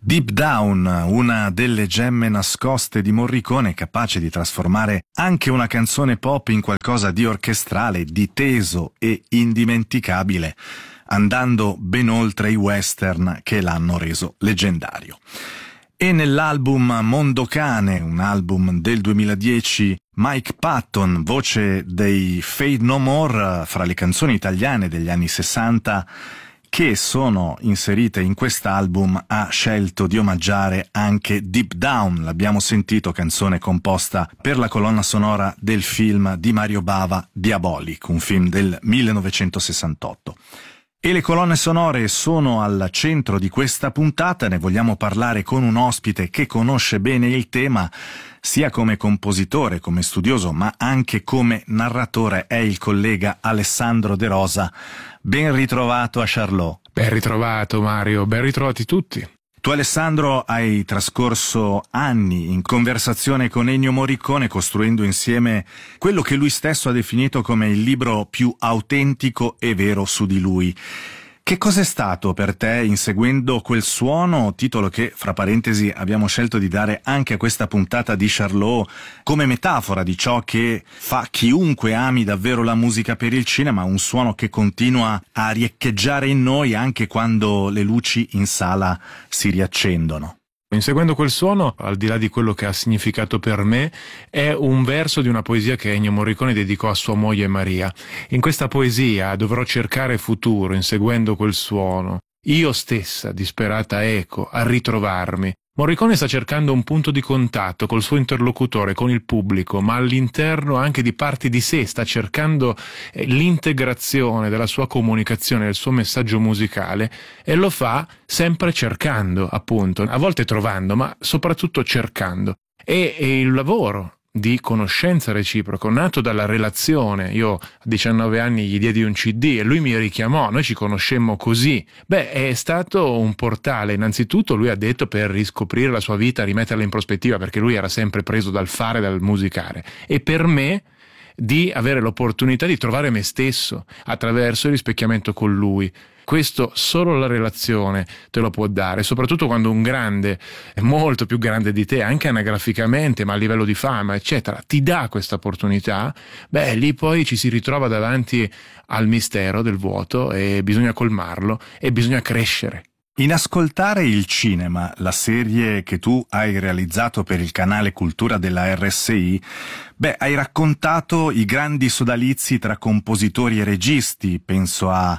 Deep Down, una delle gemme nascoste di Morricone, capace di trasformare anche una canzone pop in qualcosa di orchestrale, di teso e indimenticabile, andando ben oltre i western che l'hanno reso leggendario. E nell'album Mondocane, un album del 2010, Mike Patton, voce dei Fade No More, fra le canzoni italiane degli anni 60, che sono inserite in quest'album, ha scelto di omaggiare anche Deep Down, l'abbiamo sentito, canzone composta per la colonna sonora del film di Mario Bava, Diabolic, un film del 1968. E le colonne sonore sono al centro di questa puntata, ne vogliamo parlare con un ospite che conosce bene il tema, sia come compositore, come studioso, ma anche come narratore, è il collega Alessandro De Rosa. Ben ritrovato a Charlot. Ben ritrovato Mario, ben ritrovati tutti. Tu, Alessandro, hai trascorso anni in conversazione con Ennio Morricone, costruendo insieme quello che lui stesso ha definito come il libro più autentico e vero su di lui. Che cos'è stato per te Inseguendo quel suono, titolo che, fra parentesi, abbiamo scelto di dare anche a questa puntata di Charlot come metafora di ciò che fa chiunque ami davvero la musica per il cinema, un suono che continua a riecheggiare in noi anche quando le luci in sala si riaccendono? Inseguendo quel suono, al di là di quello che ha significato per me, è un verso di una poesia che Ennio Morricone dedicò a sua moglie Maria. In questa poesia dovrò cercare futuro, inseguendo quel suono. Io stessa, disperata eco, a ritrovarmi. Morricone sta cercando un punto di contatto col suo interlocutore, con il pubblico, ma all'interno anche di parti di sé, sta cercando l'integrazione della sua comunicazione, del suo messaggio musicale, e lo fa sempre cercando, appunto, a volte trovando, ma soprattutto cercando. E il lavoro di conoscenza reciproca, nato dalla relazione. Io a 19 anni gli diedi un CD e lui mi richiamò, noi ci conoscemmo così. È stato un portale. Innanzitutto lui ha detto per riscoprire la sua vita, rimetterla in prospettiva, perché lui era sempre preso dal fare, dal musicare. E per me di avere l'opportunità di trovare me stesso attraverso il rispecchiamento con lui. Questo solo la relazione te lo può dare, soprattutto quando un grande, molto più grande di te, anche anagraficamente, ma a livello di fama, eccetera, ti dà questa opportunità. Lì poi ci si ritrova davanti al mistero del vuoto e bisogna colmarlo e bisogna crescere. In Ascoltare il cinema, la serie che tu hai realizzato per il canale Cultura della RSI, hai raccontato i grandi sodalizi tra compositori e registi, penso a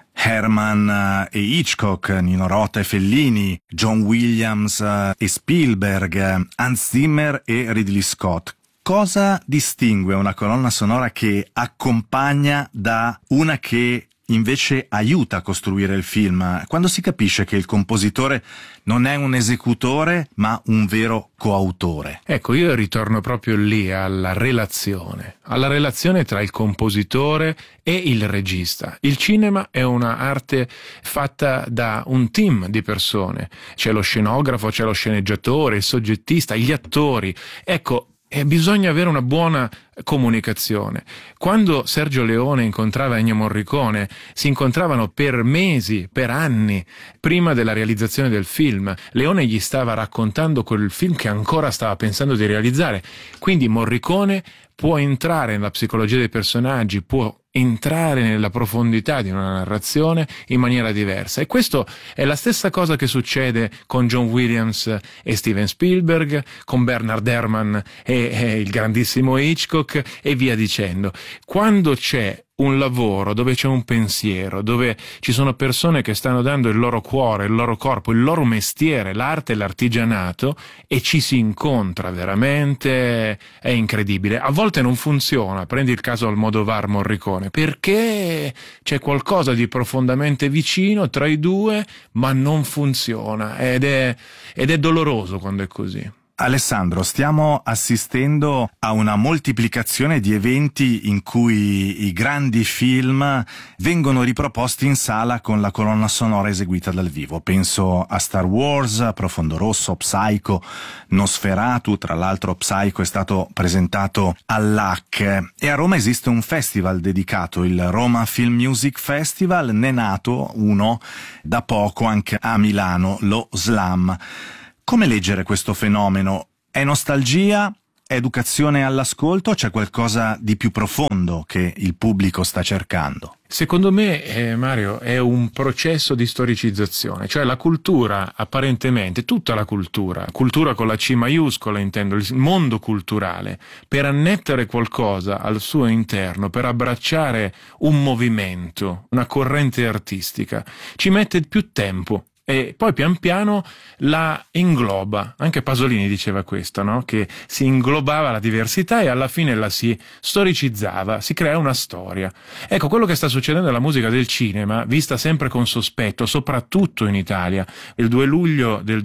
Herman e Hitchcock, Nino Rota e Fellini, John Williams e Spielberg, Hans Zimmer e Ridley Scott. Cosa distingue una colonna sonora che accompagna da una che invece aiuta a costruire il film? Quando si capisce che il compositore non è un esecutore ma un vero coautore? Ecco, io ritorno proprio lì alla relazione tra il compositore e il regista. Il cinema è una arte fatta da un team di persone, c'è lo scenografo, c'è lo sceneggiatore, il soggettista, gli attori. Ecco, bisogna avere una buona comunicazione. Quando Sergio Leone incontrava Ennio Morricone, si incontravano per mesi, per anni, prima della realizzazione del film. Leone gli stava raccontando quel film che ancora stava pensando di realizzare. Quindi Morricone può entrare nella psicologia dei personaggi, può entrare nella profondità di una narrazione in maniera diversa. E questo è la stessa cosa che succede con John Williams e Steven Spielberg, con Bernard Herrmann e il grandissimo Hitchcock e via dicendo. Quando c'è un lavoro, dove c'è un pensiero, dove ci sono persone che stanno dando il loro cuore, il loro corpo, il loro mestiere, l'arte e l'artigianato, e ci si incontra veramente, è incredibile. A volte non funziona, prendi il caso Almodovar Morricone, perché c'è qualcosa di profondamente vicino tra i due, ma non funziona, ed è doloroso quando è così. Alessandro, stiamo assistendo a una moltiplicazione di eventi in cui i grandi film vengono riproposti in sala con la colonna sonora eseguita dal vivo. Penso a Star Wars, Profondo Rosso, Psycho, Nosferatu. Tra l'altro Psycho è stato presentato all'AC, e a Roma esiste un festival dedicato, il Roma Film Music Festival. Ne è nato uno da poco anche a Milano, lo Slam. Come leggere questo fenomeno? È nostalgia? È educazione all'ascolto? C'è qualcosa di più profondo che il pubblico sta cercando? Secondo me, Mario, è un processo di storicizzazione, cioè la cultura, apparentemente, tutta la cultura con la C maiuscola intendo, il mondo culturale, per annettere qualcosa al suo interno, per abbracciare un movimento, una corrente artistica, ci mette più tempo. E poi pian piano la ingloba. Anche Pasolini diceva questo, no? Che si inglobava la diversità e alla fine la si storicizzava, si crea una storia. Ecco, quello che sta succedendo alla musica del cinema, vista sempre con sospetto, soprattutto in Italia. Il 2 luglio del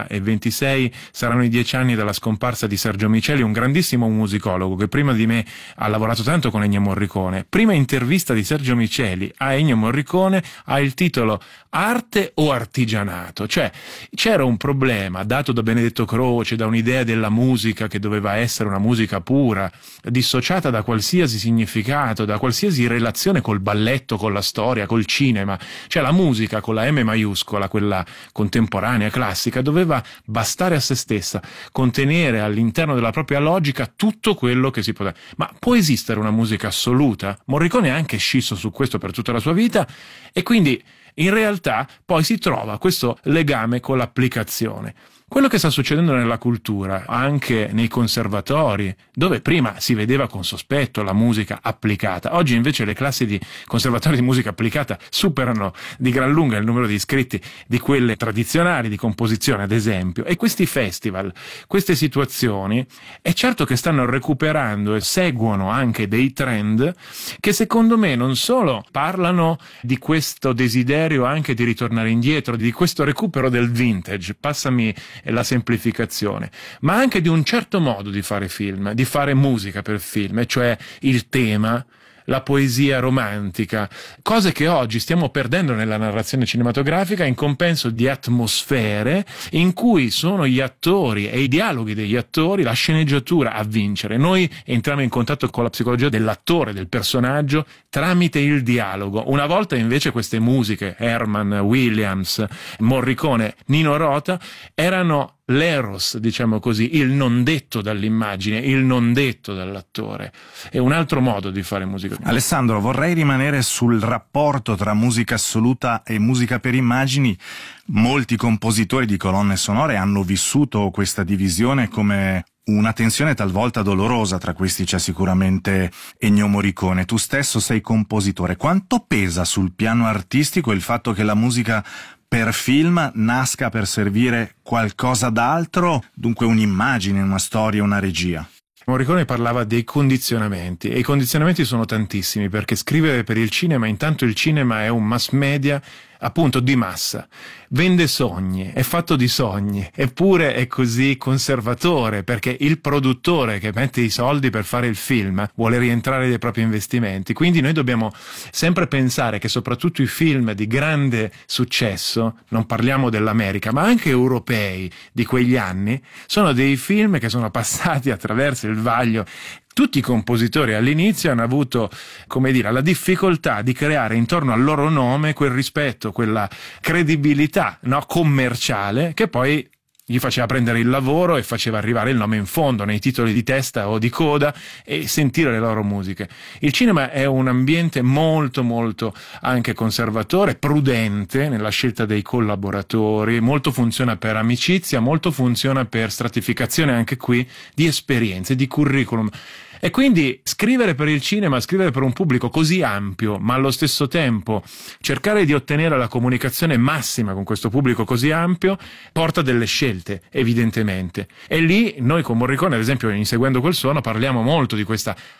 2026 saranno i 10 anni dalla scomparsa di Sergio Micelli, un grandissimo musicologo che prima di me ha lavorato tanto con Ennio Morricone. Prima intervista di Sergio Micelli a Ennio Morricone ha il titolo Arte o artigianato? Cioè c'era un problema dato da Benedetto Croce, da un'idea della musica che doveva essere una musica pura, dissociata da qualsiasi significato, da qualsiasi relazione col balletto, con la storia, col cinema. Cioè la musica con la M maiuscola, quella contemporanea, classica, doveva bastare a se stessa, contenere all'interno della propria logica tutto quello che si poteva. Ma può esistere una musica assoluta? Morricone ha anche scisso su questo per tutta la sua vita, e quindi in realtà poi si trova questo legame con l'applicazione. Quello che sta succedendo nella cultura, anche nei conservatori, dove prima si vedeva con sospetto la musica applicata, oggi invece le classi di conservatori di musica applicata superano di gran lunga il numero di iscritti di quelle tradizionali di composizione, ad esempio. E questi festival, queste situazioni, è certo che stanno recuperando e seguono anche dei trend che secondo me non solo parlano di questo desiderio anche di ritornare indietro, di questo recupero del vintage, passami la semplificazione, ma anche di un certo modo di fare film, di fare musica per film, e cioè il tema, la poesia romantica, cose che oggi stiamo perdendo nella narrazione cinematografica in compenso di atmosfere in cui sono gli attori e i dialoghi degli attori, la sceneggiatura a vincere. Noi entriamo in contatto con la psicologia dell'attore, del personaggio, tramite il dialogo. Una volta invece queste musiche, Herman, Williams, Morricone, Nino Rota, erano l'eros, diciamo così, il non detto dall'immagine, il non detto dall'attore. È un altro modo di fare musica. Alessandro, vorrei rimanere sul rapporto tra musica assoluta e musica per immagini. Molti compositori di colonne sonore hanno vissuto questa divisione come una tensione talvolta dolorosa. Tra questi c'è sicuramente Ennio Morricone. Tu stesso sei compositore. Quanto pesa sul piano artistico il fatto che la musica per film nasca per servire qualcosa d'altro, dunque un'immagine, una storia, una regia? Morricone parlava dei condizionamenti, e i condizionamenti sono tantissimi, perché scrivere per il cinema, intanto il cinema è un mass media appunto di massa, vende sogni, è fatto di sogni, eppure è così conservatore, perché il produttore che mette i soldi per fare il film vuole rientrare dai propri investimenti. Quindi noi dobbiamo sempre pensare che soprattutto i film di grande successo, non parliamo dell'America, ma anche europei di quegli anni, sono dei film che sono passati attraverso il vaglio. Tutti i compositori all'inizio hanno avuto, come dire, la difficoltà di creare intorno al loro nome quel rispetto, quella credibilità, no, commerciale, che poi gli faceva prendere il lavoro e faceva arrivare il nome in fondo nei titoli di testa o di coda e sentire le loro musiche. Il cinema è un ambiente molto molto anche conservatore, prudente nella scelta dei collaboratori, molto funziona per amicizia, molto funziona per stratificazione anche qui di esperienze, di curriculum. E quindi scrivere per il cinema, scrivere per un pubblico così ampio, ma allo stesso tempo cercare di ottenere la comunicazione massima con questo pubblico così ampio, porta delle scelte, evidentemente. E lì noi con Morricone, ad esempio, in Seguendo quel suono, parliamo molto di questa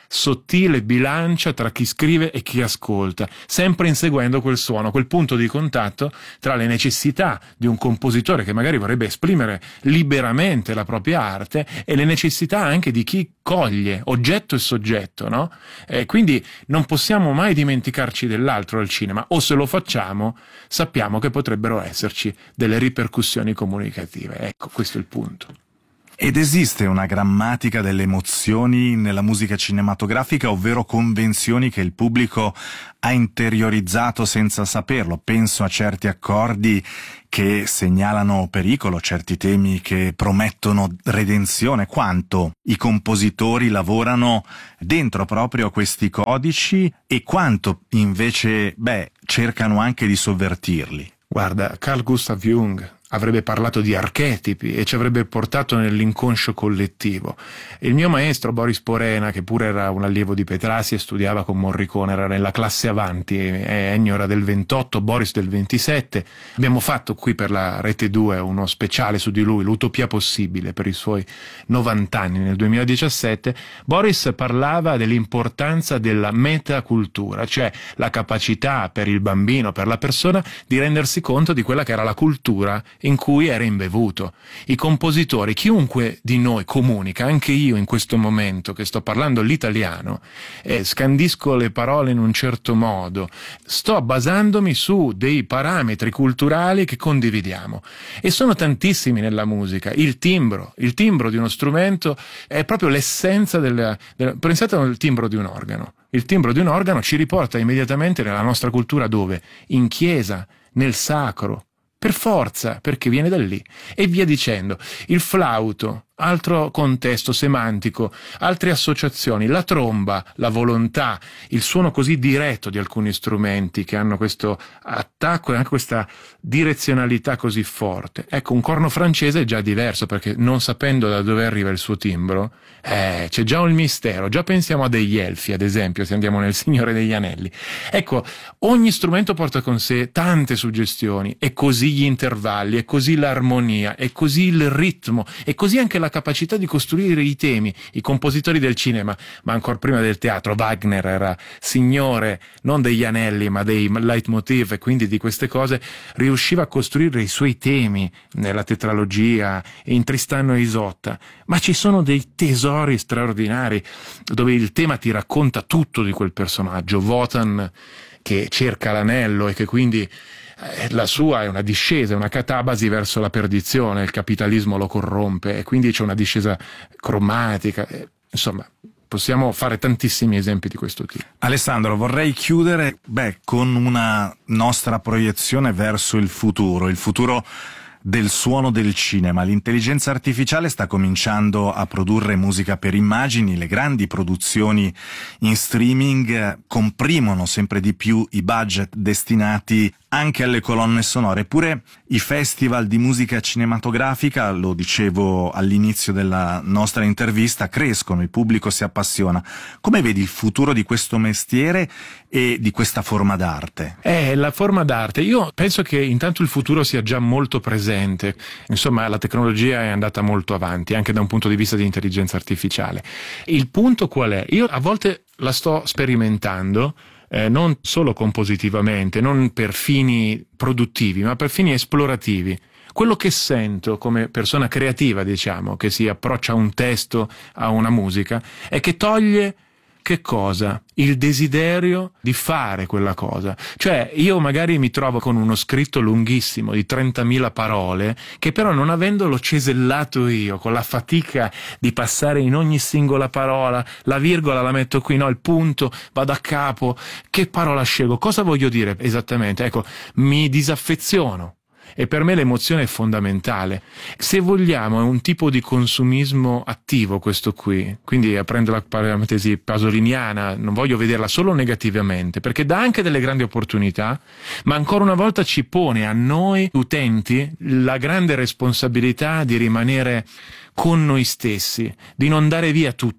sottile bilancia tra chi scrive e chi ascolta, sempre inseguendo quel suono, quel punto di contatto tra le necessità di un compositore che magari vorrebbe esprimere liberamente la propria arte e le necessità anche di chi coglie oggetto e soggetto, no? Quindi non possiamo mai dimenticarci dell'altro al cinema, o se lo facciamo sappiamo che potrebbero esserci delle ripercussioni comunicative. Ecco, questo è il punto. Ed esiste una grammatica delle emozioni nella musica cinematografica, ovvero convenzioni che il pubblico ha interiorizzato senza saperlo? Penso a certi accordi che segnalano pericolo, certi temi che promettono redenzione. Quanto i compositori lavorano dentro proprio a questi codici e quanto invece, cercano anche di sovvertirli? Guarda, Carl Gustav Jung avrebbe parlato di archetipi e ci avrebbe portato nell'inconscio collettivo. Il mio maestro Boris Porena, che pure era un allievo di Petrassi e studiava con Morricone, era nella classe avanti, Ennio era del 28, Boris del 27. Abbiamo fatto qui per la Rete 2 uno speciale su di lui, l'Utopia possibile, per i suoi 90 anni nel 2017. Boris parlava dell'importanza della metacultura, cioè la capacità per il bambino, per la persona, di rendersi conto di quella che era la cultura in cui era imbevuto. I compositori, chiunque di noi comunica, anche io in questo momento che sto parlando l'italiano, scandisco le parole in un certo modo, sto basandomi su dei parametri culturali che condividiamo, e sono tantissimi nella musica. Il timbro di uno strumento è proprio l'essenza pensate al timbro di un organo. Il timbro di un organo ci riporta immediatamente nella nostra cultura, dove? In chiesa, nel sacro, per forza, perché viene da lì, e via dicendo. Il flauto, altro contesto semantico, altre associazioni, la tromba, la volontà, il suono così diretto di alcuni strumenti che hanno questo attacco e anche questa direzionalità così forte. Ecco, un corno francese è già diverso, perché non sapendo da dove arriva il suo timbro, c'è già un mistero. Già pensiamo a degli elfi, ad esempio, se andiamo nel Signore degli Anelli. Ecco, ogni strumento porta con sé tante suggestioni, e così gli intervalli, e così l'armonia, e così il ritmo, e così anche la capacità di costruire i temi. I compositori del cinema, ma ancora prima del teatro, Wagner era signore non degli anelli ma dei leitmotiv, e quindi di queste cose riusciva a costruire i suoi temi nella tetralogia, in Tristano e Isotta. Ma ci sono dei tesori straordinari dove il tema ti racconta tutto di quel personaggio. Wotan che cerca l'anello e che quindi la sua è una discesa, una catabasi verso la perdizione, il capitalismo lo corrompe, e quindi c'è una discesa cromatica. Insomma, possiamo fare tantissimi esempi di questo tipo. Alessandro, vorrei chiudere con una nostra proiezione verso il futuro del suono del cinema. L'intelligenza artificiale sta cominciando a produrre musica per immagini, le grandi produzioni in streaming comprimono sempre di più i budget destinati anche alle colonne sonore. Eppure i festival di musica cinematografica, lo dicevo all'inizio della nostra intervista, crescono, il pubblico si appassiona. Come vedi il futuro di questo mestiere e di questa forma d'arte? La forma d'arte, io penso che intanto il futuro sia già molto presente. Insomma, la tecnologia è andata molto avanti, anche da un punto di vista di intelligenza artificiale. Il punto qual è? Io a volte la sto sperimentando, non solo compositivamente, non per fini produttivi, ma per fini esplorativi. Quello che sento come persona creativa, diciamo, che si approccia a un testo, a una musica, è che toglie che cosa? Il desiderio di fare quella cosa. Cioè, io magari mi trovo con uno scritto lunghissimo di 30.000 parole, che però non avendolo cesellato io, con la fatica di passare in ogni singola parola, la virgola la metto qui, no, il punto, vado a capo, che parola scelgo, cosa voglio dire esattamente? Ecco, mi disaffeziono. E per me l'emozione è fondamentale. Se vogliamo è un tipo di consumismo attivo questo qui, quindi aprendo la parentesi pasoliniana, non voglio vederla solo negativamente, perché dà anche delle grandi opportunità, ma ancora una volta ci pone a noi utenti la grande responsabilità di rimanere con noi stessi, di non dare via tutto.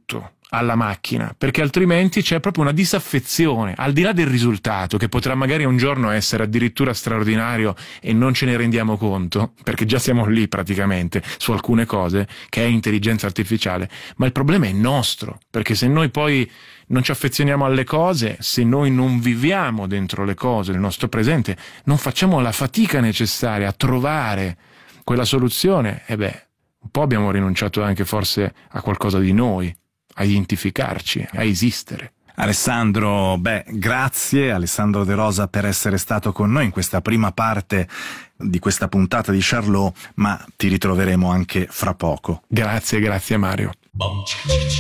alla macchina, perché altrimenti c'è proprio una disaffezione, al di là del risultato, che potrà magari un giorno essere addirittura straordinario e non ce ne rendiamo conto, perché già siamo lì praticamente su alcune cose, che è intelligenza artificiale, ma il problema è nostro, perché se noi poi non ci affezioniamo alle cose, se noi non viviamo dentro le cose, nel nostro presente, non facciamo la fatica necessaria a trovare quella soluzione, un po' abbiamo rinunciato anche forse a qualcosa di noi, a identificarci, a esistere. Alessandro, grazie Alessandro De Rosa per essere stato con noi in questa prima parte di questa puntata di Charlot, ma ti ritroveremo anche fra poco. Grazie Mario.